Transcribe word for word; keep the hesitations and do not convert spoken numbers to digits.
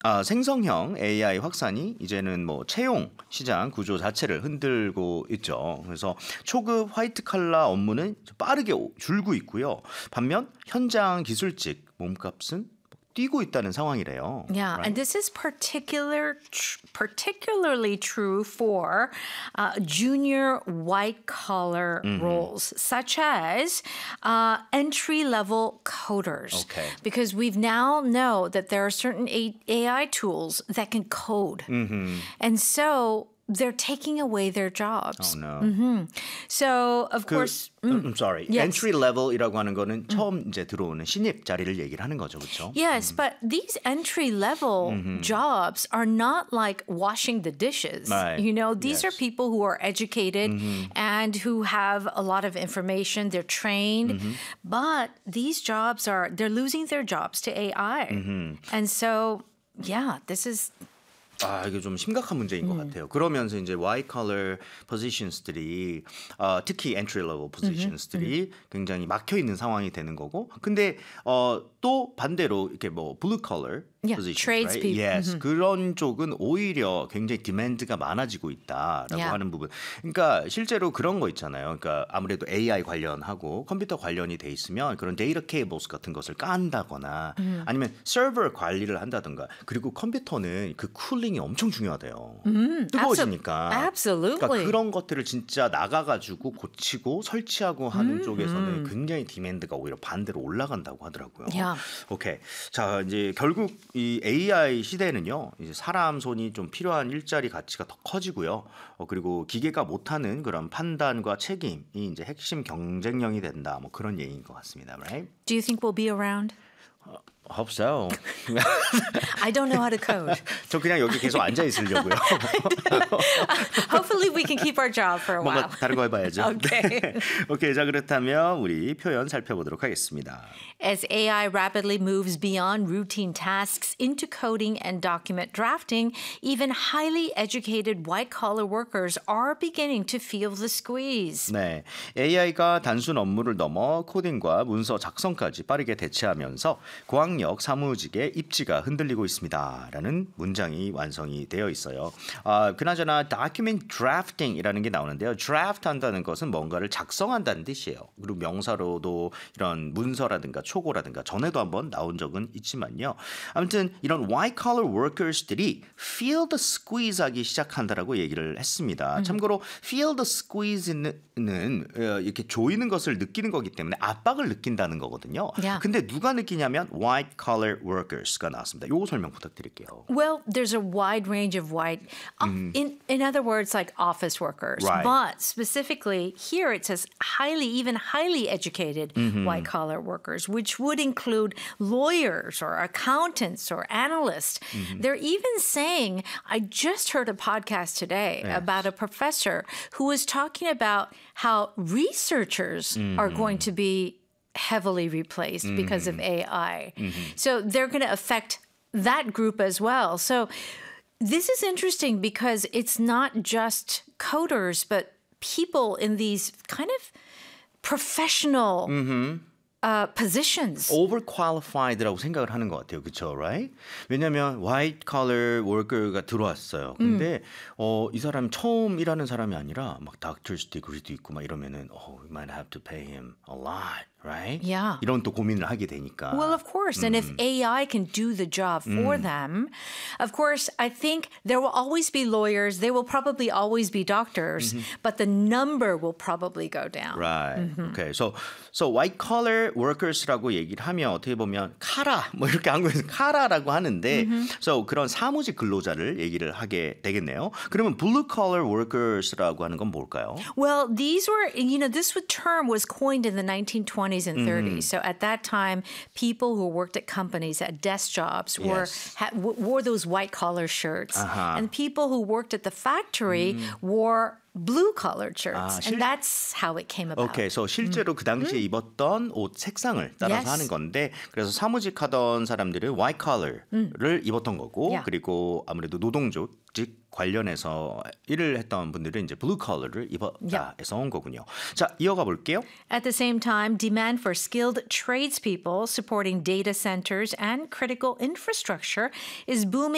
아, 생성형 에이아이 확산이 이제는 뭐 채용 시장 구조 자체를 흔들고 있죠. 그래서 초급 화이트 칼라 업무는 빠르게 오- 줄고 있고요. 반면 현장 기술직 몸값은 뛰고 있다는 상황이래요. Yeah, Right? and this is particular, tr- particularly true for uh, junior white collar roles, such as uh, entry level coders. Okay. Because we've now know that there are certain A- AI tools that can code, and so they're taking away their jobs. Oh no. So of 그, course. 음, I'm sorry. Yes. Entry level이라고 하는 거는 처음 이제 들어오는 신입 자리를 얘기를 하는 거죠, 그렇죠? Yes, but these entry level jobs are not like washing the dishes. Right. You know, these are Yes. people who are educated and who have a lot of information, they're trained, but these jobs are they're losing their jobs to A I. And so, yeah, this is 아, 이게 좀 심각한 문제인 것 같아요. 그러면서 이제 white collar positions들이 어, 특히 entry level positions들이 굉장히 막혀 있는 상황이 되는 거고, 근데 어, 또 반대로 이렇게 뭐 blue collar Yeah, positions, right? tradespeople. Yes, 그런 쪽은 오히려 굉장히 디맨드가 많아지고 있다라고 Yeah. 하는 부분. 그러니까 실제로 그런 거 있잖아요. 그러니까 아무래도 에이아이 관련하고 컴퓨터 관련이 돼 있으면 그런 데이터 케이블스 같은 것을 깐다거나 아니면 서버 관리를 한다든가. 그리고 컴퓨터는 그 쿨링이 엄청 중요하대요. 뜨거워지니까. absolutely. 그러니까 그런 것들을 진짜 나가가지고 고치고 설치하고 하는 쪽에서는 굉장히 디맨드가 오히려 반대로 올라간다고 하더라고요. Yeah. 오케이. 자, 이제 결국 이 에이아이 시대는요, 이제 사람 손이 좀 필요한 일자리 가치가 더 커지고요. 어, 그리고 기계가 못하는 그런 판단과 책임이 이제 핵심 경쟁력이 된다. 뭐 그런 얘기인 것 같습니다. Right? Do you think we'll be around? Hope so. I don't know how to code. 저 그냥 여기 계속 앉아 있으려고요. Hopefully we can keep our job for a 뭔가 while. 다른 거 해봐야죠. Okay. 네. 오케이, 자 그렇다면 우리 표현 살펴보도록 하겠습니다. As A I rapidly moves beyond routine tasks into coding and document drafting, even highly educated white-collar workers are beginning to feel the squeeze. 네, 에이아이가 단순 업무를 넘어 코딩과 문서 작성까지 빠르게 대체하면서 고학력 사무직의 입지가 흔들리고 있습니다라는 문장이 완성이 되어 있어요. 아, 그나저나 document drafting이라는 게 나오는데요. draft 한다는 것은 뭔가를 작성한다는 뜻이에요. 그리고 명사로도 이런 문서라든가 초고라든가 전에도 한번 나온 적은 있지만요. 아무튼 이런 white collar workers들이 feel the squeeze 하기 시작한다라고 얘기를 했습니다. 음. 참고로 feel the squeeze는 이렇게 조이는 것을 느끼는 거기 때문에 압박을 느낀다는 거거든요. Yeah. 근데 누가 느끼냐면 white collar workers가 나왔습니다. 요거 설명 부탁드릴게요. Well, there's a wide range of white, uh, in in other words, like office workers. Right. But specifically here, it says highly, even highly educated white collar workers, which would include lawyers or accountants or analysts. They're even saying, I just heard a podcast today Yes. about a professor who was talking about how researchers are going to be heavily replaced because of A I. So they're going to affect that group as well. So this is interesting because it's not just coders, but people in these kind of professional uh, positions. overqualified라고 생각을 하는 것 같아요. 그렇죠? Right? 왜냐하면 white collar worker가 들어왔어요. 근데 어, 이 사람이 처음 일하는 사람이 아니라 막 doctor's degree도 있고 막 이러면은 oh, we might have to pay him a lot. Right? Yeah. 이런 또 고민을 하게 되니까. Well, of course. And if A I can do the job for them, of course, I think there will always be lawyers. There will probably always be doctors, but the number will probably go down. Right. Okay. So so white collar workers라고 얘기를 하면 어떻게 보면 카라 뭐 이렇게 한국에서 카라라고 하는데 so 그런 사무직 근로자를 얘기를 하게 되겠네요. 그러면 blue collar workers라고 하는 건 뭘까요? Well, these were, you know, this term was coined in the nineteen twenties and thirties. So at that time, people who worked at companies at desk jobs were Yes. ha, w- wore those white collar shirts, Uh-huh. and people who worked at the factory wore blue collared shirts, 아, 실- and that's how it came about. 오케이, so 실제로 그 당시에 입었던 옷 색상을 따라서 Yes. 하는 건데, 그래서 사무직 하던 사람들은 white collar를 입었던 거고, Yeah. 그리고 아무래도 노동조직 관련해서 일을 했던 분들은 이제 blue collar를 입었다 해서 온 거군요. 자, 이어가 볼게요. At the same time, demand for skilled tradespeople supporting data centers and critical infrastructure is booming